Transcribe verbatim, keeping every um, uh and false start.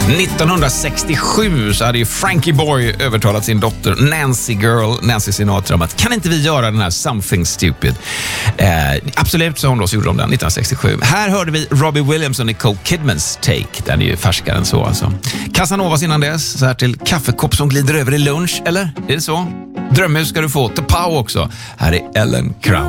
nittonhundrasextiosju så hade ju Frankie Boy övertalat sin dotter Nancy Girl, Nancy Sinatra, om att kan inte vi göra den här Something Stupid? Eh, absolut, så hon då, så gjorde de den nittonhundrasextiosju. Här hörde vi Robbie Williams och Nicole Kidmans Take. Den är ju färskare än så alltså. Casanovas innan dess, så här till kaffekopp som glider över i lunch, eller? Är det så? Drömhus ska du få, Tapao också. Här är Ellen Crown.